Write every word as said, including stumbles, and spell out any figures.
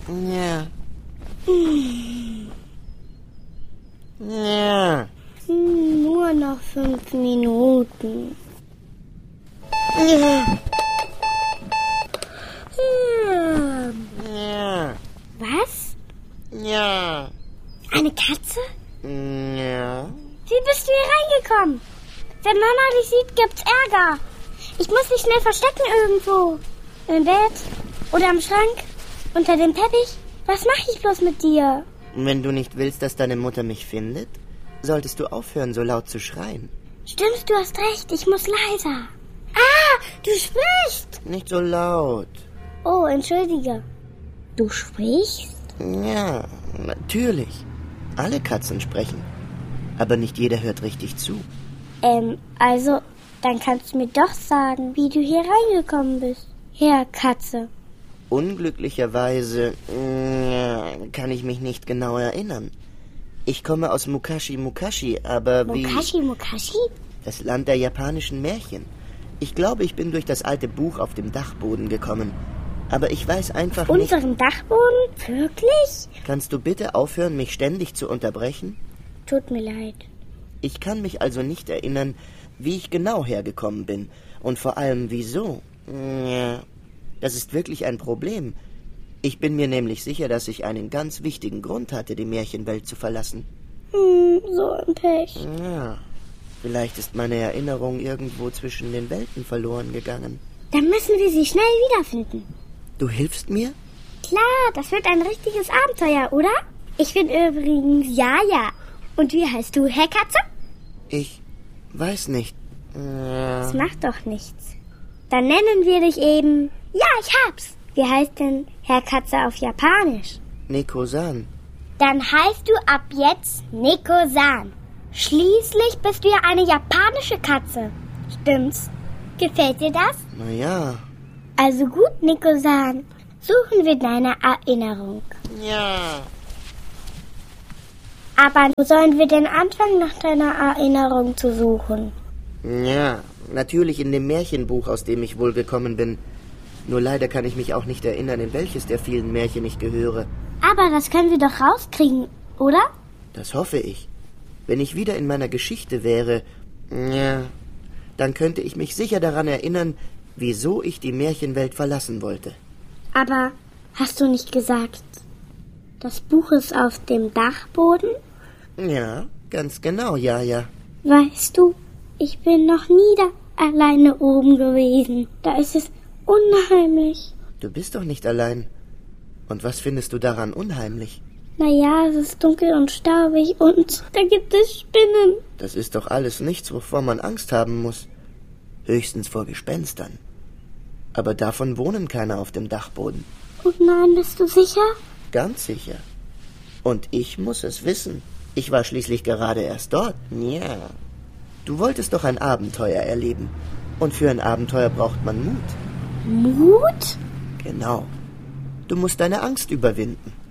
Ja. Ja. Hm, nur noch fünf Minuten. Ja. Hm. Ja. Was? Ja. Eine Katze? Ja. Wie bist du hier reingekommen? Wenn Mama dich sieht, gibt's Ärger. Ich muss dich schnell verstecken irgendwo. Im Bett oder am Schrank, unter dem Teppich. Was mache ich bloß mit dir? Wenn du nicht willst, dass deine Mutter mich findet, solltest du aufhören, so laut zu schreien. Stimmt, du hast recht. Ich muss leiser. Ah, du sprichst. Nicht so laut. Oh, entschuldige. Du sprichst? Ja, natürlich. Alle Katzen sprechen. Aber nicht jeder hört richtig zu. Ähm, also, dann kannst du mir doch sagen, wie du hier reingekommen bist, Herr Katze. Unglücklicherweise äh, kann ich mich nicht genau erinnern. Ich komme aus Mukashi Mukashi, aber wie... Mukashi Mukashi? Das Land der japanischen Märchen. Ich glaube, ich bin durch das alte Buch auf dem Dachboden gekommen. Aber ich weiß einfach auf nicht... Unserem Dachboden? Wirklich? Kannst du bitte aufhören, mich ständig zu unterbrechen? Tut mir leid. Ich kann mich also nicht erinnern, wie ich genau hergekommen bin. Und vor allem, wieso. Ja, das ist wirklich ein Problem. Ich bin mir nämlich sicher, dass ich einen ganz wichtigen Grund hatte, die Märchenwelt zu verlassen. Hm, so ein Pech. Ja, vielleicht ist meine Erinnerung irgendwo zwischen den Welten verloren gegangen. Dann müssen wir sie schnell wiederfinden. Du hilfst mir? Klar, das wird ein richtiges Abenteuer, oder? Ich bin übrigens Jaja. Und wie heißt du, Herr Katze? Ich weiß nicht. Ja. Das macht doch nichts. Dann nennen wir dich eben... Ja, ich hab's. Wie heißt denn Herr Katze auf Japanisch? Neko-san. Dann heißt du ab jetzt Neko-san. Schließlich bist du ja eine japanische Katze. Stimmt's? Gefällt dir das? Na ja. Also gut, Neko-san. Suchen wir deine Erinnerung. Ja. Aber wo sollen wir denn anfangen, nach deiner Erinnerung zu suchen? Ja, natürlich in dem Märchenbuch, aus dem ich wohl gekommen bin. Nur leider kann ich mich auch nicht erinnern, in welches der vielen Märchen ich gehöre. Aber das können wir doch rauskriegen, oder? Das hoffe ich. Wenn ich wieder in meiner Geschichte wäre, ja, dann könnte ich mich sicher daran erinnern, wieso ich die Märchenwelt verlassen wollte. Aber hast du nicht gesagt, das Buch ist auf dem Dachboden? Ja, ganz genau, ja, ja. Weißt du, ich bin noch nie da alleine oben gewesen. Da ist es unheimlich. Du bist doch nicht allein. Und was findest du daran unheimlich? Naja, es ist dunkel und staubig und da gibt es Spinnen. Das ist doch alles nichts, wovor man Angst haben muss. Höchstens vor Gespenstern. Aber davon wohnen keine auf dem Dachboden. Oh nein, bist du sicher? Ganz sicher. Und ich muss es wissen. Ich war schließlich gerade erst dort. Ja. Du wolltest doch ein Abenteuer erleben. Und für ein Abenteuer braucht man Mut. Mut? Genau. Du musst deine Angst überwinden.